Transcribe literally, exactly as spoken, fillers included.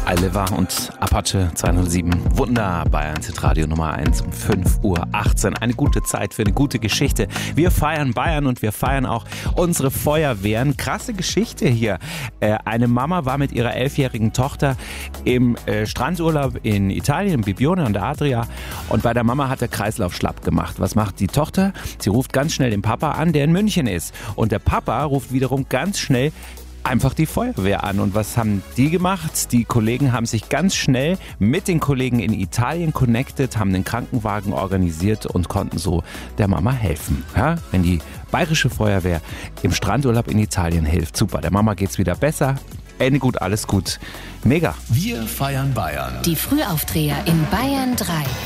Oliver und Apache zweihundertsieben. Wunder, Bayern Radio Nummer eins um fünf Uhr achtzehn. Eine gute Zeit für eine gute Geschichte. Wir feiern Bayern und wir feiern auch unsere Feuerwehren. Krasse Geschichte hier. Äh, eine Mama war mit ihrer elfjährigen Tochter im äh, Strandurlaub in Italien, Bibione an der Adria. Und bei der Mama hat der Kreislauf schlapp gemacht. Was macht die Tochter? Sie ruft ganz schnell den Papa an, der in München ist. Und der Papa ruft wiederum ganz schnell einfach die Feuerwehr an. Und was haben die gemacht? Die Kollegen haben sich ganz schnell mit den Kollegen in Italien connected, haben den Krankenwagen organisiert und konnten so der Mama helfen. Ja, wenn die bayerische Feuerwehr im Strandurlaub in Italien hilft, super, der Mama geht's wieder besser. Ende gut, alles gut. Mega. Wir feiern Bayern. Die Frühaufdreher in Bayern drei.